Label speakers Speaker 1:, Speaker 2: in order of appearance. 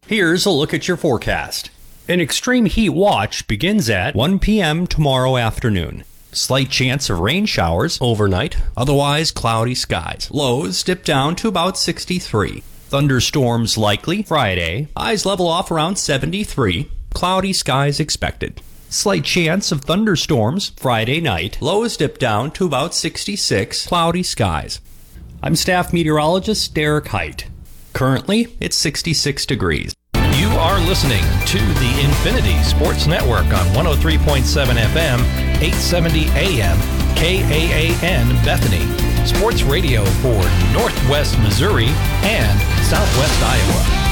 Speaker 1: Here's a look at your forecast. An extreme heat watch begins at 1 p.m. tomorrow afternoon. Slight chance of rain showers overnight, otherwise cloudy skies. Lows dip down to about 63. Thunderstorms likely Friday. Highs level off around 73. Cloudy skies expected. Slight chance of thunderstorms Friday night. Lows dip down to about 66. Cloudy skies. I'm staff meteorologist Derek Height. Currently, it's 66 degrees.
Speaker 2: You are listening to the Infinity Sports Network on 103.7 FM, 870 AM, KAAN Bethany. Sports radio for Northwest Missouri and Southwest Iowa.